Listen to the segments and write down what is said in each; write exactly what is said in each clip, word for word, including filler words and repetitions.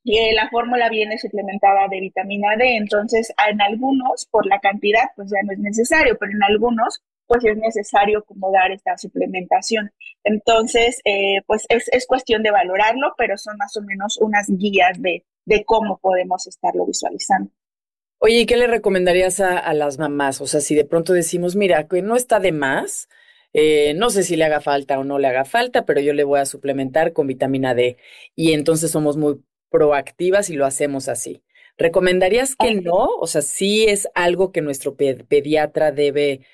eh, la fórmula viene suplementada de vitamina D, entonces en algunos, por la cantidad, pues ya no es necesario, pero en algunos, pues es necesario como dar esta suplementación. Entonces, eh, pues es, es cuestión de valorarlo, pero son más o menos unas guías de, de cómo podemos estarlo visualizando. Oye, ¿y qué le recomendarías a, a las mamás? O sea, si de pronto decimos, mira, que no está de más, eh, no sé si le haga falta o no le haga falta, pero yo le voy a suplementar con vitamina D. Y entonces somos muy proactivas y lo hacemos así. ¿Recomendarías que no? O sea, sí es algo que nuestro pe- pediatra debe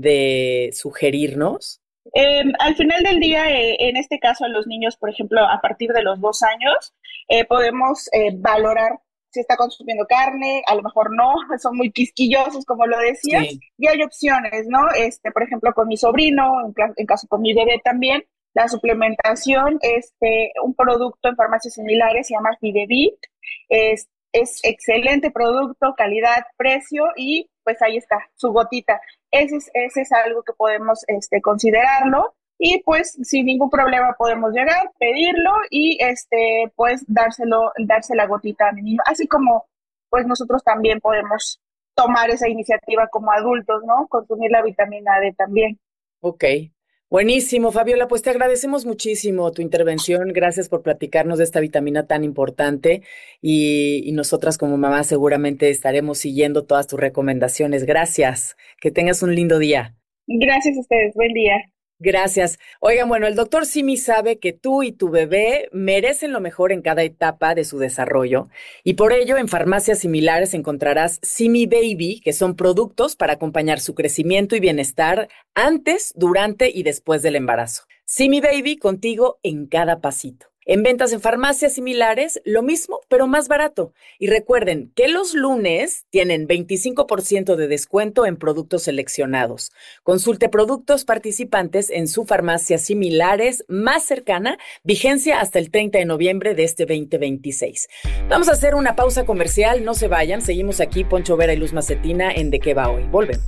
de sugerirnos. Eh, al final del día, eh, en este caso a los niños, por ejemplo, a partir de los dos años, eh, podemos eh, valorar si está consumiendo carne, a lo mejor no, son muy quisquillosos, como lo decías, Sí. y hay opciones, ¿no? Este, por ejemplo, con mi sobrino, en, cla- en caso con mi bebé también, la suplementación, este, un producto en farmacias similares se llama Fidevit, es, es excelente producto, calidad, precio, y pues ahí está, su gotita. Ese es, ese es algo que podemos este, considerarlo y pues sin ningún problema podemos llegar, pedirlo y este, pues dárselo, darse la gotita a mi niño, así como pues nosotros también podemos tomar esa iniciativa como adultos, ¿no? Consumir la vitamina D también. Ok, buenísimo, Fabiola. Pues te agradecemos muchísimo tu intervención. Gracias por platicarnos de esta vitamina tan importante y, y nosotras como mamás seguramente estaremos siguiendo todas tus recomendaciones. Gracias. Que tengas un lindo día. Gracias a ustedes, buen día. Gracias. Oigan, bueno, el doctor Simi sabe que tú y tu bebé merecen lo mejor en cada etapa de su desarrollo y por ello en farmacias similares encontrarás Simi Baby, que son productos para acompañar su crecimiento y bienestar antes, durante y después del embarazo. Simi Baby contigo en cada pasito. En ventas en farmacias similares, lo mismo, pero más barato. Y recuerden que los lunes tienen veinticinco por ciento de descuento en productos seleccionados. Consulte productos participantes en su farmacia similares más cercana, vigencia hasta el treinta de noviembre de este veinte veintiséis. Vamos a hacer una pausa comercial, no se vayan, seguimos aquí Poncho Vera y Luz Macetina en De Qué Va Hoy. Volvemos.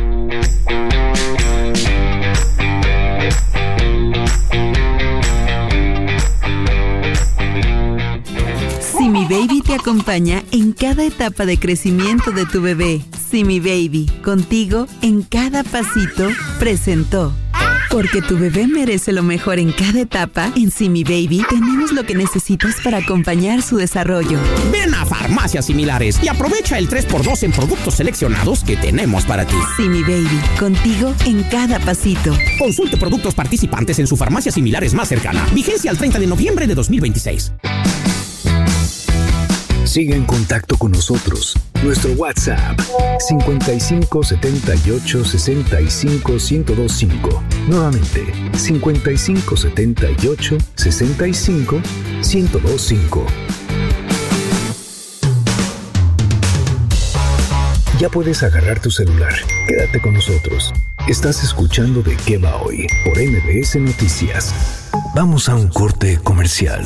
Simi Baby te acompaña en cada etapa de crecimiento de tu bebé. Simi Baby, contigo en cada pasito, presentó. Porque tu bebé merece lo mejor en cada etapa, en Simi Baby tenemos lo que necesitas para acompañar su desarrollo. Ven a farmacias similares y aprovecha el tres por dos en productos seleccionados que tenemos para ti. Simi Baby, contigo en cada pasito. Consulte productos participantes en su farmacia similares más cercana. Vigencia al treinta de noviembre de dos mil veintiséis. Sigue en contacto con nosotros. Nuestro WhatsApp cincuenta y cinco setenta y ocho sesenta y cinco ciento veinticinco. Nuevamente cincuenta y cinco setenta y ocho sesenta y cinco ciento veinticinco. Ya puedes agarrar tu celular. Quédate con nosotros. Estás escuchando De Qué Va Hoy por M B S Noticias. Vamos a un corte comercial.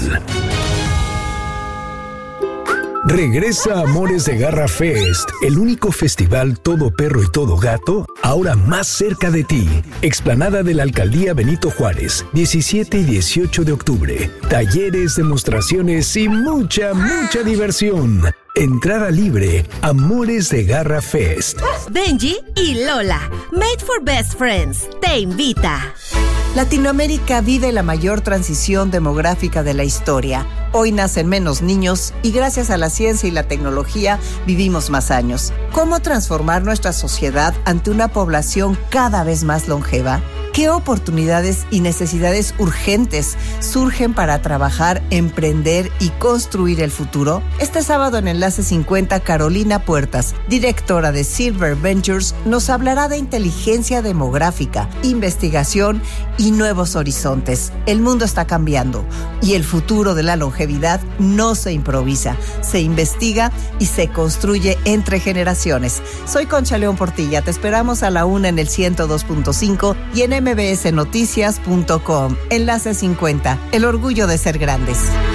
Regresa Amores de Garra Fest, el único festival todo perro y todo gato, ahora más cerca de ti. Explanada de la Alcaldía Benito Juárez, diecisiete y dieciocho de octubre. Talleres, demostraciones y mucha, mucha diversión. Entrada libre, Amores de Garra Fest. Benji y Lola, Made for Best Friends, te invita. Latinoamérica vive la mayor transición demográfica de la historia. Hoy nacen menos niños y gracias a la ciencia y la tecnología vivimos más años. ¿Cómo transformar nuestra sociedad ante una población cada vez más longeva? ¿Qué oportunidades y necesidades urgentes surgen para trabajar, emprender y construir el futuro? Este sábado en Enlace cincuenta, Carolina Puertas, directora de Silver Ventures, nos hablará de inteligencia demográfica, investigación y nuevos horizontes. El mundo está cambiando y el futuro de la longevidad no se improvisa, se investiga y se construye entre generaciones. Soy Concha León Portilla, te esperamos a la una en el ciento dos punto cinco y en m b s noticias punto com. Enlace cincuenta, el orgullo de ser grandes.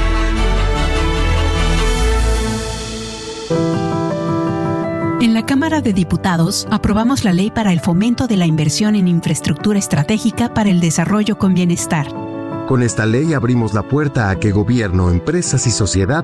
En la Cámara de Diputados aprobamos la ley para el fomento de la inversión en infraestructura estratégica para el desarrollo con bienestar. Con esta ley abrimos la puerta a que gobierno, empresas y sociedad